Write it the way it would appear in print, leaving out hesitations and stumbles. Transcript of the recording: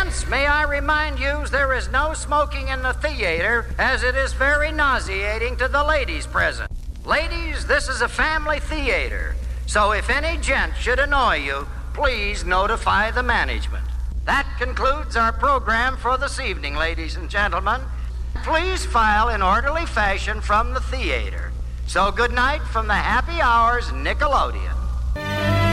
Gents, may I remind you there is no smoking in the theater, as it is very nauseating to the ladies present. Ladies, this is a family theater, so if any gent should annoy you, please notify the management. That concludes our program for this evening, ladies and gentlemen. Please file in orderly fashion from the theater. So good night from the Happy Hours Nickelodeon.